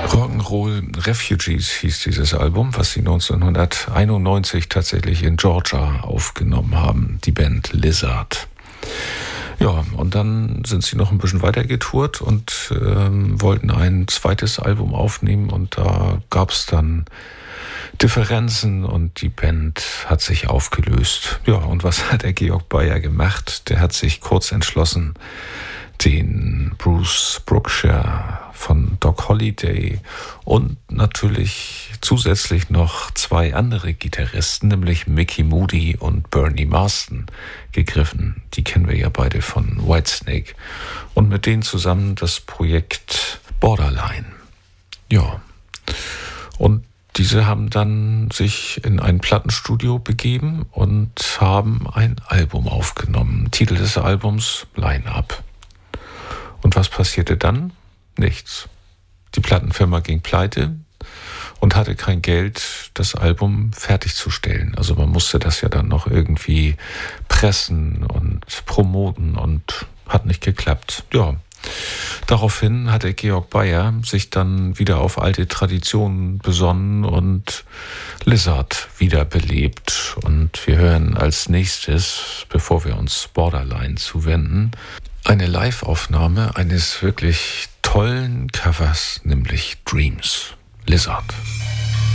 Rock'n'Roll Refugees hieß dieses Album, was sie 1991 tatsächlich in Georgia aufgenommen haben, die Band Lizard. Ja, und dann sind sie noch ein bisschen weiter getourt und wollten ein zweites Album aufnehmen und da gab es dann Differenzen und die Band hat sich aufgelöst. Ja, und was hat der Georg Bayer gemacht? Der hat sich kurz entschlossen, den Bruce Brookshire von Doc Holliday und natürlich zusätzlich noch zwei andere Gitarristen, nämlich Mickey Moody und Bernie Marsden, gegriffen. Die kennen wir ja beide von Whitesnake. Und mit denen zusammen das Projekt Borderline. Ja. Und diese haben dann sich in ein Plattenstudio begeben und haben ein Album aufgenommen. Titel des Albums Line-Up. Und was passierte dann? Nichts. Die Plattenfirma ging pleite und hatte kein Geld, das Album fertigzustellen. Also man musste das ja dann noch irgendwie pressen und promoten und hat nicht geklappt. Ja. Daraufhin hatte Georg Bayer sich dann wieder auf alte Traditionen besonnen und Lizard wiederbelebt. Und wir hören als nächstes, bevor wir uns Borderline zuwenden, eine Live-Aufnahme eines wirklich tollen Covers, nämlich Dreams. Lizard.